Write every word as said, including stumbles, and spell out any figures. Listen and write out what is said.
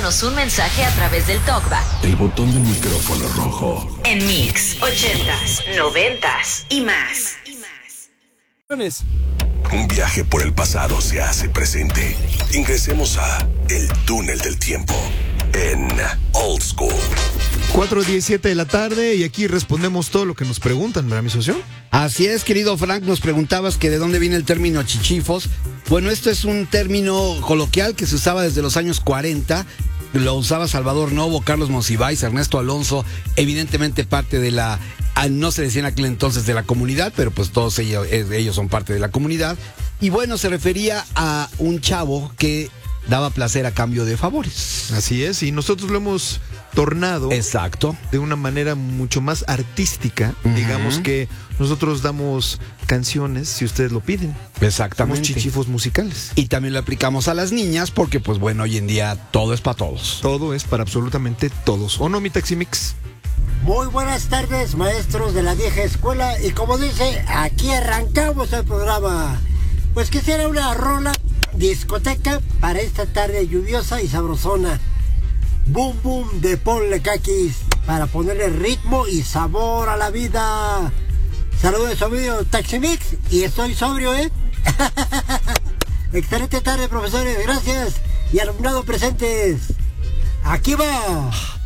Déjanos un mensaje a través del TalkBack. El botón del micrófono rojo. En Mix, ochentas, noventas y más. Un viaje por el pasado se hace presente. Ingresemos a El Túnel del Tiempo en Old School. cuatro diecisiete de la tarde y aquí respondemos todo lo que nos preguntan, ¿verdad, mi socio? Así es, querido Frank, nos preguntabas que de dónde viene el término chichifos. Bueno, esto es un término coloquial que se usaba desde los años cuarenta. Lo usaba Salvador Novo, Carlos Monsiváis, Ernesto Alonso, evidentemente parte de la... No se decía en aquel entonces de la comunidad, pero pues todos ellos, ellos son parte de la comunidad. Y bueno, se refería a un chavo que daba placer a cambio de favores. Así es, y nosotros lo hemos tornado. Exacto. De una manera mucho más artística. Uh-huh. Digamos que nosotros damos canciones si ustedes lo piden. Exactamente. Somos chichifos musicales. Y también lo aplicamos a las niñas porque pues bueno, hoy en día todo es para todos. Todo es para absolutamente todos. ¿O no, mi Taximix? Muy buenas tardes, maestros de la vieja escuela. Y como dice, aquí arrancamos el programa. Pues quisiera una rola discoteca para esta tarde lluviosa y sabrosona. Boom Boom de Paul Lekakis, para ponerle ritmo y sabor a la vida. Saludos de su amigo Taximix, y estoy sobrio, ¿eh? Excelente tarde, profesores, gracias. Y alumnado presentes. Aquí va.